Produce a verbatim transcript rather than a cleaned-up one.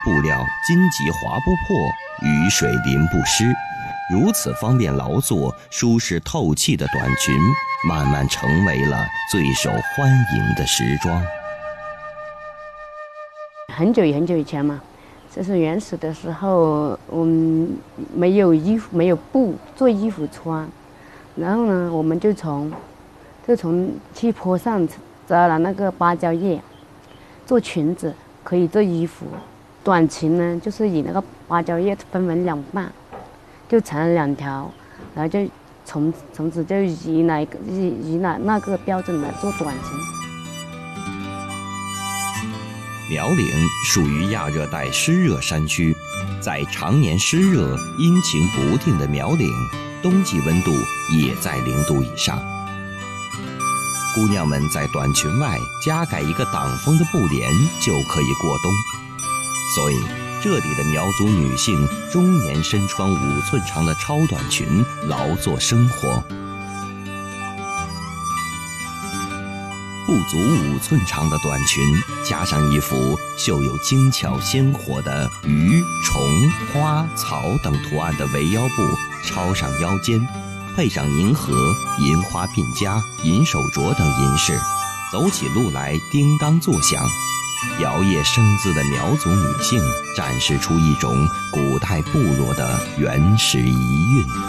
布料筋急划不破，雨水淋不湿，如此方便劳作、舒适透气的短裙，慢慢成为了最受欢迎的时装。 很久很久以前嘛，就是原始的时候，我们没有衣服，没有布做衣服穿，然后呢，我们就从就从去坡上摘了那个芭蕉叶，做裙子，可以做衣服。短裙呢，就是以那个芭蕉叶分为两半，就成了两条，然后就从从此就以哪个以以哪那个标准来做短裙。 苗岭属于亚热带湿热山区，在常年湿热、阴晴不定的苗岭，冬季温度也在零度以上。姑娘们在短裙外加盖一个挡风的布帘，就可以过冬。所以，这里的苗族女性终年身穿五寸长的超短裙，劳作生活。不足五寸长的短裙，加上一幅绣有精巧鲜活的鱼、虫、花、草等图案的围腰布，抄上腰间，配上银盒、银花鬓夹、银手镯等银饰，走起路来叮当作响。摇曳生姿的苗族女性，展示出一种古代部落的原始遗韵。